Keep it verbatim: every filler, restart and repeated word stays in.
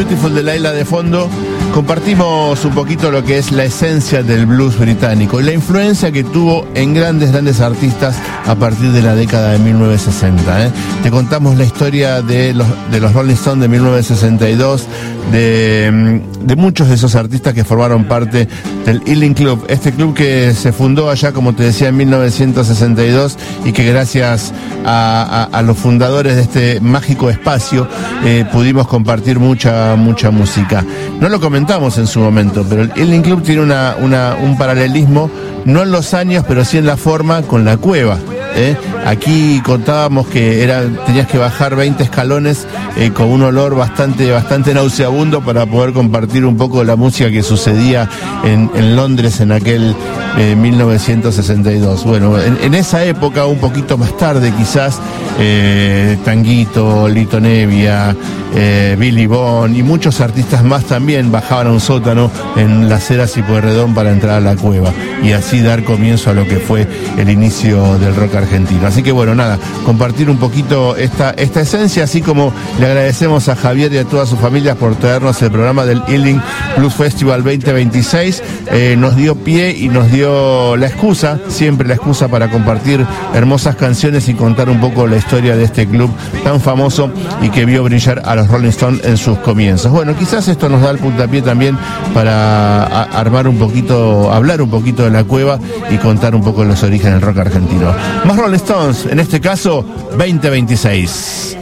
Beautiful de Laila de fondo, compartimos un poquito lo que es la esencia del blues británico y la influencia que tuvo en grandes, grandes artistas a partir de la década de mil novecientos sesenta. ¿eh? Te contamos la historia de los, de los Rolling Stones de mil novecientos sesenta y dos, de, de muchos de esos artistas que formaron parte del Ealing Club, este club que se fundó allá, como te decía, en mil novecientos sesenta y dos y que gracias a, a, a los fundadores de este mágico espacio eh, pudimos compartir mucha, mucha música. No lo comentamos en su momento, pero el Ealing Club tiene una, una, un paralelismo, no en los años, pero sí en la forma, con la cueva. ¿Eh? Aquí contábamos que era, tenías que bajar veinte escalones eh, con un olor bastante, bastante nauseabundo para poder compartir un poco la música que sucedía en, en Londres en aquel eh, mil novecientos sesenta y dos. Bueno, en, en esa época, un poquito más tarde quizás, eh, Tanguito, Lito Nevia, eh, Billy Bond y muchos artistas más también bajaban a un sótano en Las Heras y Pueyrredón para entrar a la cueva y así dar comienzo a lo que fue el inicio del rock argentino. Así que bueno, nada, compartir un poquito esta, esta esencia, así como le agradecemos a Javier y a toda su familia por traernos el programa del Ealing Blues Festival veinte veintiséis. Eh, nos dio pie y nos dio la excusa, siempre la excusa para compartir hermosas canciones y contar un poco la historia de este club tan famoso y que vio brillar a los Rolling Stones en sus comienzos. Bueno, quizás esto nos da el puntapié también para a, armar un poquito, hablar un poquito de la cueva y contar un poco los orígenes del rock argentino. Más Rolling Stones, en este caso veinte veintiséis.